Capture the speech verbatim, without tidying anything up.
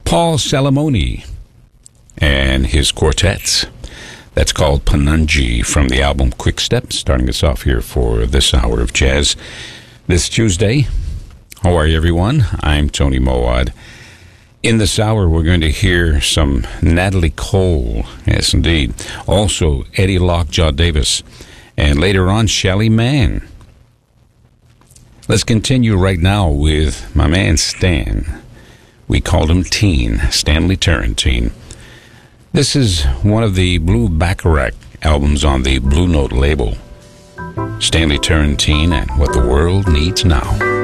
Paul Salamoni and his quartets. That's called Panunji from the album Quick Step, starting us off here for this hour of jazz this Tuesday. How are you, everyone? I'm Tony Mowad. In this hour, we're going to hear some Natalie Cole. Yes, indeed. Also, Eddie Lockjaw Davis. And later on, Shelly Manne. Let's continue right now with my man Stan. We called him Teen, Stanley Turrentine. This is one of the Blue Bacharach albums on the Blue Note label. Stanley Turrentine and What the World Needs Now.